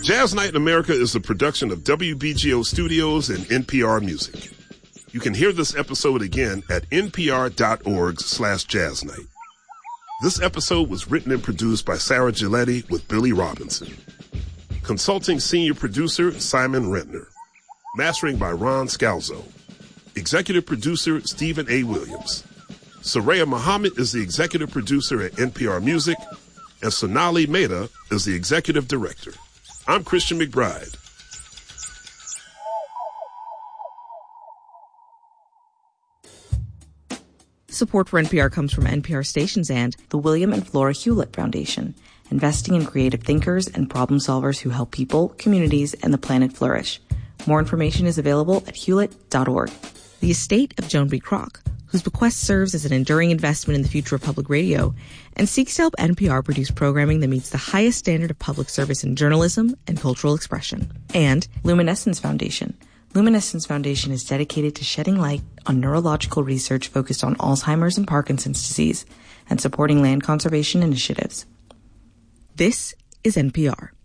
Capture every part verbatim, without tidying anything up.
Jazz Night in America is a production of W B G O Studios and N P R Music. You can hear this episode again at npr.org slash jazz night. This episode was written and produced by Sarah Giletti with Billy Robinson. Consulting senior producer Simon Rentner. Mastering by Ron Scalzo. Executive producer Stephen A. Williams. Soraya Muhammad is the executive producer at N P R Music, and Sonali Mehta is the executive director. I'm Christian McBride. Support for N P R comes from N P R stations and the William and Flora Hewlett Foundation, investing in creative thinkers and problem solvers who help people, communities, and the planet flourish. More information is available at hewlett dot org. The estate of Joan B. Kroc, whose bequest serves as an enduring investment in the future of public radio and seeks to help N P R produce programming that meets the highest standard of public service in journalism and cultural expression. And Luminescence Foundation. Luminescence Foundation is dedicated to shedding light on neurological research focused on Alzheimer's and Parkinson's disease and supporting land conservation initiatives. This is N P R.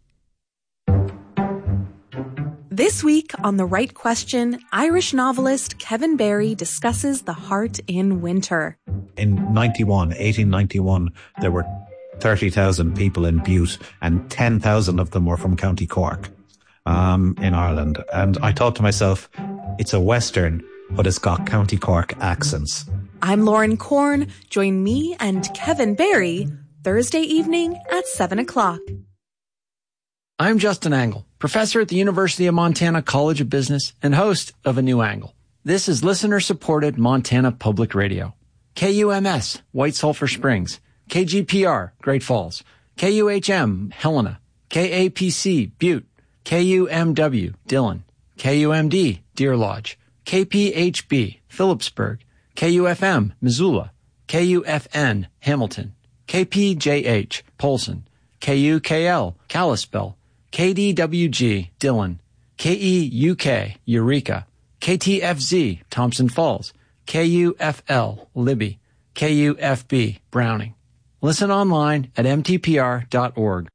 This week on The Right Question, Irish novelist Kevin Barry discusses the heart in winter. In ninety-one, eighteen ninety-one, there were thirty thousand people in Bute, and ten thousand of them were from County Cork, um, in Ireland. And I thought to myself, it's a Western, but it's got County Cork accents. I'm Lauren Korn. Join me and Kevin Barry Thursday evening at seven o'clock. I'm Justin Angle, professor at the University of Montana College of Business and host of A New Angle. This is listener-supported Montana Public Radio. K U M S, White Sulphur Springs. K G P R, Great Falls. K U H M, Helena. K A P C, Butte. K U M W, Dillon. K U M D, Deer Lodge. K P H B, Phillipsburg. K U F M, Missoula. K U F N, Hamilton. K P J H, Polson. K U K L, Kalispell. K D W G, Dillon. K E U K, Eureka. K T F Z, Thompson Falls. K U F L, Libby. K U F B, Browning. Listen online at m t p r dot org.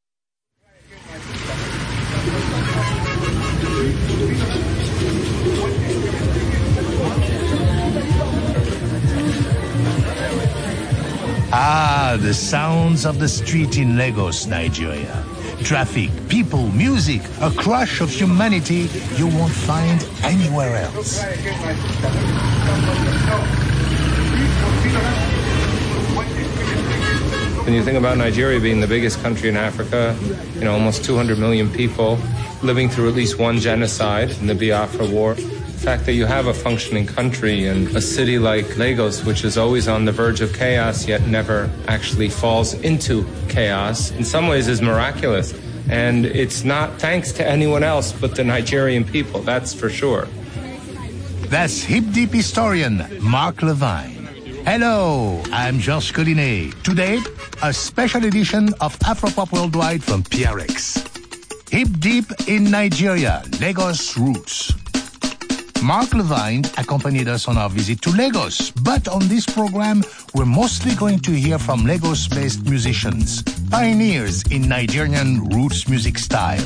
Ah, the sounds of the street in Lagos, Nigeria. Traffic, people, music, a crush of humanity you won't find anywhere else. When you think about Nigeria being the biggest country in Africa, you know, almost two hundred million people living through at least one genocide in the Biafra War, the fact that you have a functioning country and a city like Lagos, which is always on the verge of chaos, yet never actually falls into chaos, in some ways is miraculous. And it's not thanks to anyone else but the Nigerian people, that's for sure. That's hip deep historian Mark Levine. Hello, I'm Georges Collinet. Today, a special edition of Afropop Worldwide from P R X. Hip deep in Nigeria, Lagos roots. Mark Levine accompanied us on our visit to Lagos, but on this program, we're mostly going to hear from Lagos-based musicians, pioneers in Nigerian roots music style.